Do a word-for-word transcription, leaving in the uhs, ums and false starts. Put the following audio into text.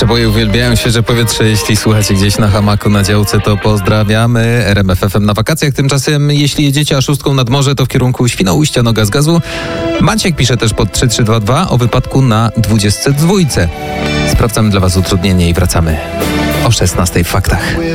Przeboje uwielbiają świeże powietrze. Jeśli słuchacie gdzieś na hamaku, na działce, to pozdrawiamy. R M F F M na wakacjach. Tymczasem, jeśli jedziecie a szóstką nad morze, to w kierunku Świnoujścia, Noga z gazu. Maciek pisze też pod trzy trzy dwa dwa o wypadku na dwudziestce dwójce. Sprawdzamy dla was utrudnienie i wracamy o szesnastej w faktach.